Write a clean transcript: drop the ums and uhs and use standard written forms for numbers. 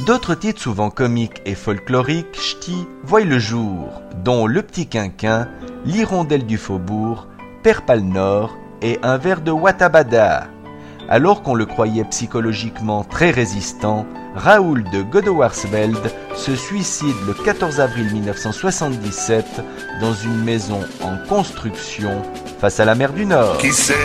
D'autres titres souvent comiques et folkloriques, ch'tis, voient le jour, dont Le Petit Quinquin, L'Hirondelle du Faubourg, Père Pal Nord et Un verre de Watabada. Alors qu'on le croyait psychologiquement très résistant, Raoul de Godewarsveld se suicide le 14 avril 1977 dans une maison en construction face à la mer du Nord. Qui c'est ?